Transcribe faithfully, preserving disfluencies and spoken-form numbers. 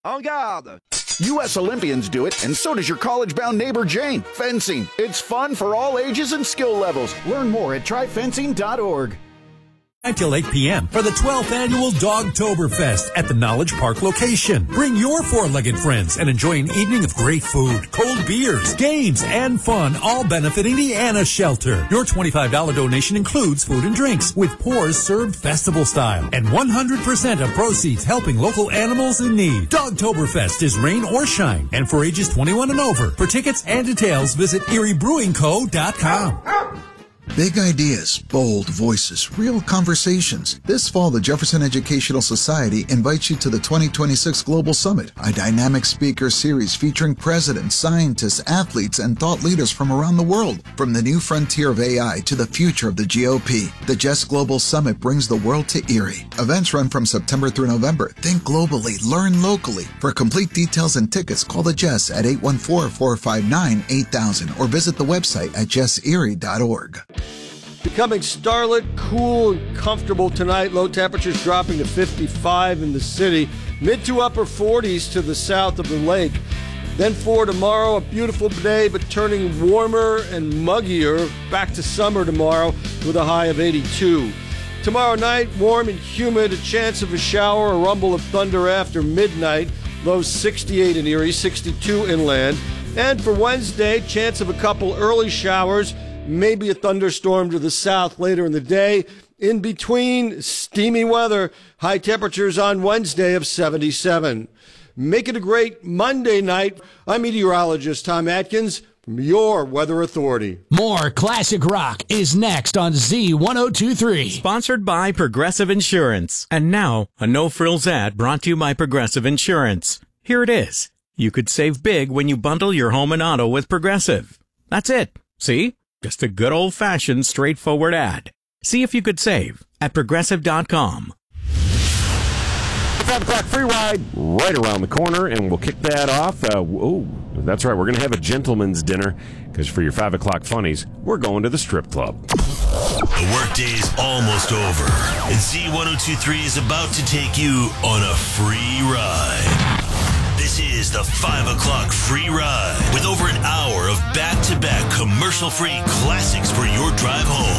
En garde! U S Olympians do it, and so does your college-bound neighbor Jane. Fencing. It's fun for all ages and skill levels. Learn more at try fencing dot org. Until eight p.m. for the twelfth Annual Dogtoberfest at the Knowledge Park location. Bring your four-legged friends and enjoy an evening of great food, cold beers, games, and fun, all benefiting the Anna Shelter. Your twenty-five dollars donation includes food and drinks, with pours served festival style, and one hundred percent of proceeds helping local animals in need. Dogtoberfest is rain or shine, and for ages twenty-one and over. For tickets and details, visit erie brewing co dot com. Big ideas, bold voices, real conversations. This fall, the Jefferson Educational Society invites you to the twenty twenty-six Global Summit, a dynamic speaker series featuring presidents, scientists, athletes, and thought leaders from around the world. From the new frontier of A I to the future of the G O P, the Jess Global Summit brings the world to Erie. Events run from September through November. Think globally, learn locally. For complete details and tickets, call the Jess at eight one four, four five nine, eight thousand or visit the website at jess erie dot org. Becoming starlit, cool, and comfortable tonight. Low temperatures dropping to fifty-five in the city. Mid to upper forties to the south of the lake. Then for tomorrow, a beautiful day, but turning warmer and muggier. Back to summer tomorrow with a high of eighty-two. Tomorrow night, warm and humid. A chance of a shower, a rumble of thunder after midnight. Low sixty-eight in Erie, sixty-two inland. And for Wednesday, chance of a couple early showers. Maybe a thunderstorm to the south later in the day. In between, steamy weather. High temperatures on Wednesday of seventy-seven. Make it a great Monday night. I'm meteorologist Tom Atkins from your Weather Authority. More classic rock is next on Z ten twenty-three. Sponsored by Progressive Insurance. And now, a no-frills ad brought to you by Progressive Insurance. Here it is. You could save big when you bundle your home and auto with Progressive. That's it. See? Just a good old-fashioned, straightforward ad. See if you could save at progressive dot com. five o'clock free ride right around the corner, and we'll kick that off. Uh, oh, that's right. We're going to have a gentleman's dinner, because for your five o'clock funnies, we're going to the strip club. The workday's almost over, and Z ten twenty-three is about to take you on a free ride. This is the five o'clock free ride with over an hour of back-to-back commercial-free classics for your drive home.